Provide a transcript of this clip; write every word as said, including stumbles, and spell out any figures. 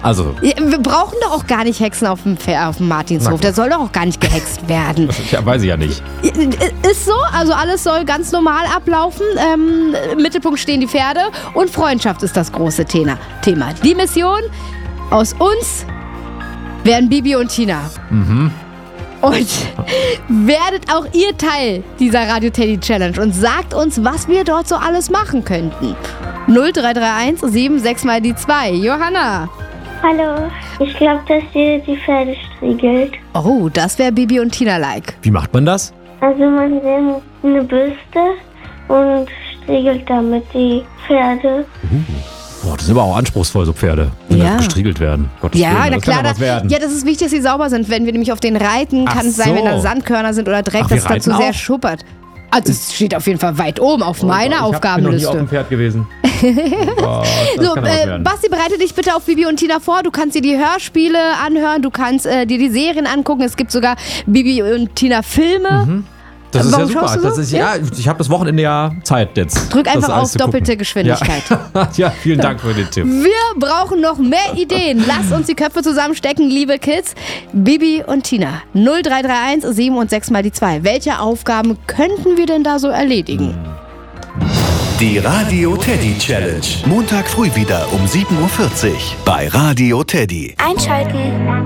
Also. Ja, wir brauchen doch auch gar nicht Hexen auf dem, Pfer- auf dem Martinshof. Der soll doch auch gar nicht gehext werden. Ja, weiß ich ja nicht. Ist so, also alles soll ganz normal ablaufen. Ähm, Im Mittelpunkt stehen die Pferde und Freundschaft ist das große Thema. Die Mission: aus uns werden Bibi und Tina. Mhm. Und werdet auch ihr Teil dieser Radio Teddy Challenge und sagt uns, was wir dort so alles machen könnten. null drei drei eins sieben sechs mal die zwei. Johanna. Hallo, ich glaube, dass ihr die Pferde striegelt. Oh, das wäre Bibi und Tina-like. Wie macht man das? Also man nimmt eine Bürste und striegelt damit die Pferde. Uh, boah, das ist aber auch anspruchsvoll, so Pferde, wenn Ja. das gestriegelt werden. Gottes Ja, Willen, na das kann klar. doch was Da, werden. ja, das ist wichtig, dass sie sauber sind. Wenn wir nämlich auf den reiten, Ach kann es sein, wenn da so. Sandkörner sind oder Dreck, Ach, wir dass es dazu reiten sehr auch? schuppert. Also es steht auf jeden Fall weit oben auf meiner Ich bin noch nie auf Aufgabenliste. dem Pferd gewesen. Oh Gott, das So, kann doch was äh, werden. Basti, bereite dich bitte auf Bibi und Tina vor. Du kannst dir die Hörspiele anhören, du kannst äh, dir die Serien angucken. Es gibt sogar Bibi und Tina Filme. Mhm. Das ist ja Warum super. schaust du so? Das ist, ja, ich habe das Wochenende ja Zeit jetzt. Drück das einfach alles auf zu gucken. doppelte Geschwindigkeit. Ja, ja, vielen Dank für den Tipp. Wir brauchen noch mehr Ideen. Lasst uns die Köpfe zusammenstecken, liebe Kids. Bibi und Tina. null drei drei eins sieben und sechs mal die zwei. Welche Aufgaben könnten wir denn da so erledigen? Die Radio Teddy Challenge. Montag früh wieder um sieben Uhr vierzig bei Radio Teddy. Einschalten.